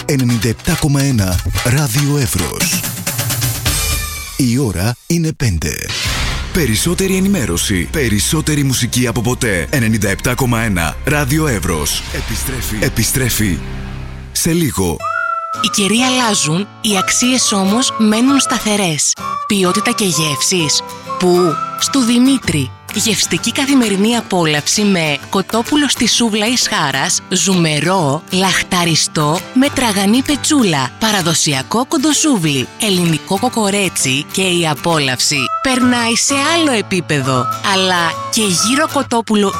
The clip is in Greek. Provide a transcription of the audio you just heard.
97,1 Ράδιο Εύρος. Η ώρα είναι 5. Περισσότερη ενημέρωση, περισσότερη μουσική από ποτέ. 97,1 Ράδιο Εύρος. Επιστρέφει σε λίγο. Οι καιροί αλλάζουν, οι αξίες όμως μένουν σταθερές. Ποιότητα και γεύσεις. Πού? Στου Δημήτρη. Γευστική καθημερινή απόλαυση με κοτόπουλο στη σούβλα εις χάρας, ζουμερό, λαχταριστό με τραγανή πετσούλα, παραδοσιακό κοντοσούβλι, ελληνικό κοκορέτσι και η απόλαυση περνάει σε άλλο επίπεδο. Αλλά και γύρο κοτόπουλο